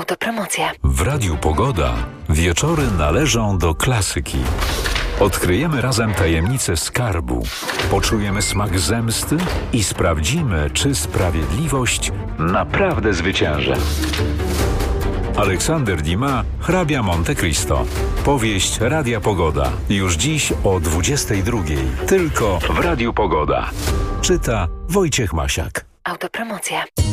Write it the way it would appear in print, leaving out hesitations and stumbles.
Autopromocja. W Radiu Pogoda wieczory należą do klasyki. Odkryjemy razem tajemnicę skarbu, poczujemy smak zemsty i sprawdzimy, czy sprawiedliwość naprawdę zwycięży. Aleksander Dumas, Hrabia Monte Cristo. Powieść Radia Pogoda. Już dziś o 22:00. Tylko w Radiu Pogoda. Czyta Wojciech Masiak. Autopromocja.